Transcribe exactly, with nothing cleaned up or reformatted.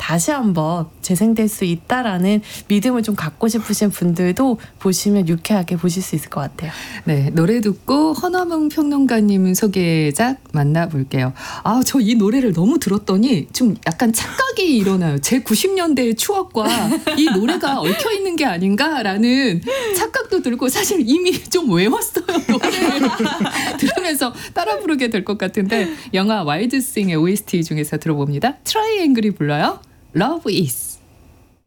다시 한번 재생될 수 있다라는 믿음을 좀 갖고 싶으신 분들도 보시면 유쾌하게 보실 수 있을 것 같아요. 네, 노래 듣고 허남웅 평론가님 소개작 만나볼게요. 아, 저 이 노래를 너무 들었더니 좀 약간 착각이 일어나요. 제 구십 년대의 추억과 이 노래가 얽혀있는 게 아닌가라는 착각도 들고 사실 이미 좀 외웠어요. 노래를 들으면서 따라 부르게 될 것 같은데 영화 와일드 싱의 오에스티 중에서 들어봅니다. 트라이앵글이 불러요. Love is.